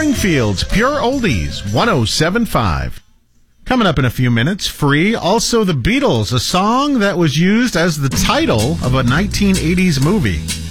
Springfield's Pure Oldies, 107.5. Coming up in a few minutes, free. Also, The Beatles, a song that was used as the title of a 1980s movie.